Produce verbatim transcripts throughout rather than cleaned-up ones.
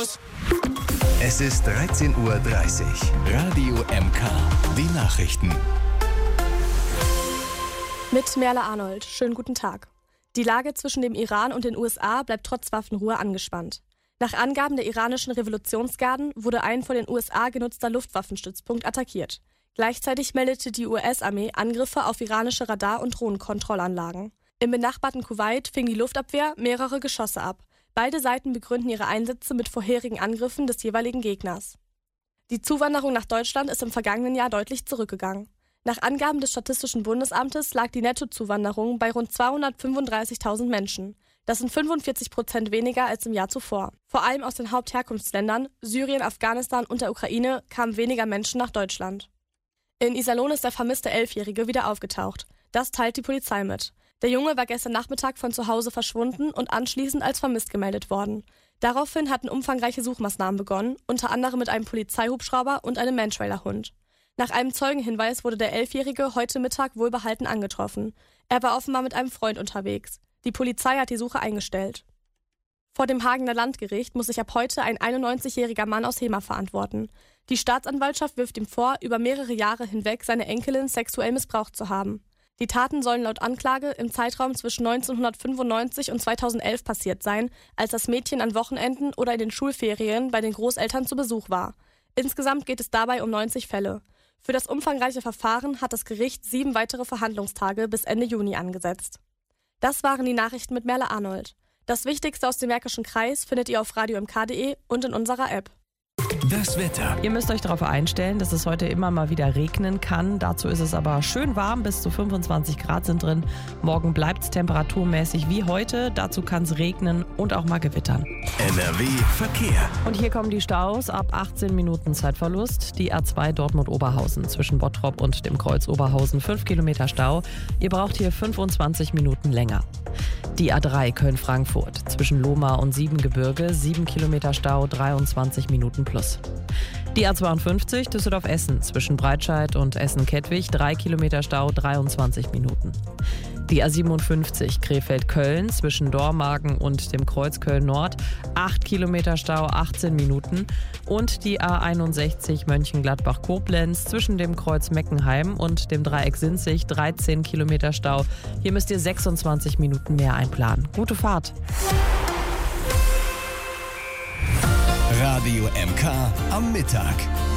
Es ist dreizehn Uhr dreißig. Radio M K. Die Nachrichten. Mit Merle Arnold. Schönen guten Tag. Die Lage zwischen dem Iran und den U S A bleibt trotz Waffenruhe angespannt. Nach Angaben der iranischen Revolutionsgarden wurde ein von den U S A genutzter Luftwaffenstützpunkt attackiert. Gleichzeitig meldete die U S-Armee Angriffe auf iranische Radar- und Drohnenkontrollanlagen. Im benachbarten Kuwait fing die Luftabwehr mehrere Geschosse ab. Beide Seiten begründen ihre Einsätze mit vorherigen Angriffen des jeweiligen Gegners. Die Zuwanderung nach Deutschland ist im vergangenen Jahr deutlich zurückgegangen. Nach Angaben des Statistischen Bundesamtes lag die Nettozuwanderung bei rund zweihundertfünfunddreißigtausend Menschen. Das sind fünfundvierzig Prozent weniger als im Jahr zuvor. Vor allem aus den Hauptherkunftsländern Syrien, Afghanistan und der Ukraine kamen weniger Menschen nach Deutschland. In Iserlohn ist der vermisste Elfjährige wieder aufgetaucht. Das teilt die Polizei mit. Der Junge war gestern Nachmittag von zu Hause verschwunden und anschließend als vermisst gemeldet worden. Daraufhin hatten umfangreiche Suchmaßnahmen begonnen, unter anderem mit einem Polizeihubschrauber und einem Mantrailer-Hund. Nach einem Zeugenhinweis wurde der Elfjährige heute Mittag wohlbehalten angetroffen. Er war offenbar mit einem Freund unterwegs. Die Polizei hat die Suche eingestellt. Vor dem Hagener Landgericht muss sich ab heute ein einundneunzigjähriger Mann aus Hemer verantworten. Die Staatsanwaltschaft wirft ihm vor, über mehrere Jahre hinweg seine Enkelin sexuell missbraucht zu haben. Die Taten sollen laut Anklage im Zeitraum zwischen neunzehnhundertfünfundneunzig und zweitausendelf passiert sein, als das Mädchen an Wochenenden oder in den Schulferien bei den Großeltern zu Besuch war. Insgesamt geht es dabei um neunzig Fälle. Für das umfangreiche Verfahren hat das Gericht sieben weitere Verhandlungstage bis Ende Juni angesetzt. Das waren die Nachrichten mit Merle Arnold. Das Wichtigste aus dem Märkischen Kreis findet ihr auf radio m k punkt de und in unserer App. Das Wetter. Ihr müsst euch darauf einstellen, dass es heute immer mal wieder regnen kann. Dazu ist es aber schön warm, bis zu fünfundzwanzig Grad sind drin. Morgen bleibt es temperaturmäßig wie heute. Dazu kann es regnen und auch mal gewittern. N R W Verkehr. Und hier kommen die Staus ab achtzehn Minuten Zeitverlust. Die A zwei Dortmund-Oberhausen zwischen Bottrop und dem Kreuz Oberhausen fünf Kilometer Stau. Ihr braucht hier fünfundzwanzig Minuten länger. Die A drei Köln-Frankfurt zwischen Lohmar und Siebengebirge sieben Kilometer Stau, dreiundzwanzig Minuten plus. Die A zweiundfünfzig Düsseldorf-Essen zwischen Breitscheid und Essen-Kettwig drei Kilometer Stau, dreiundzwanzig Minuten. Die A siebenundfünfzig Krefeld-Köln zwischen Dormagen und dem Kreuz Köln-Nord acht Kilometer Stau, achtzehn Minuten. Und die A einundsechzig Mönchengladbach-Koblenz zwischen dem Kreuz Meckenheim und dem Dreieck Sinzig dreizehn Kilometer Stau. Hier müsst ihr sechsundzwanzig Minuten mehr einplanen. Gute Fahrt! Radio M K am Mittag.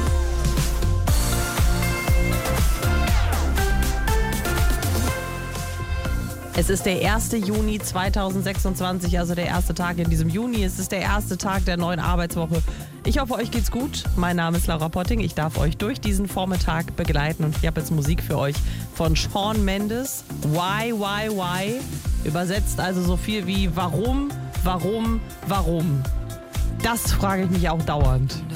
Es ist der erste Juni zweitausendsechsundzwanzig, also der erste Tag in diesem Juni. Es ist der erste Tag der neuen Arbeitswoche. Ich hoffe, euch geht's gut. Mein Name ist Laura Potting. Ich darf euch durch diesen Vormittag begleiten und ich habe jetzt Musik für euch von Shawn Mendes. Why, why, why? Übersetzt also so viel wie warum, warum, warum? Das frage ich mich auch dauernd.